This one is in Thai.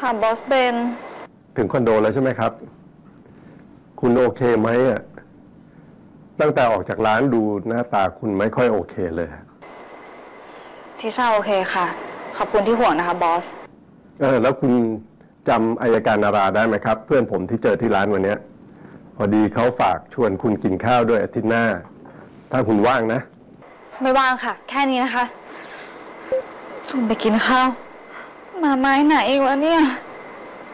ค่ะบอสเบนถึงคอนโดแล้วใช่ไหมครับคุณโอเคไหมอ่ะตั้งแต่ออกจากร้านดูหน้าตาคุณไม่ค่อยโอเคเลยทิชาโอเคค่ะขอบคุณที่ห่วงนะคะบอสแล้วคุณจำอัยการนาราได้ไหมครับเพื่อนผมที่เจอที่ร้านวันนี้พอดีเขาฝากชวนคุณกินข้าวด้วยอาทิตย์หน้าถ้าคุณว่างนะไม่ว่างค่ะแค่นี้นะคะชวนไปกินข้าวมาไม้ไหนอีกวะเนี่ย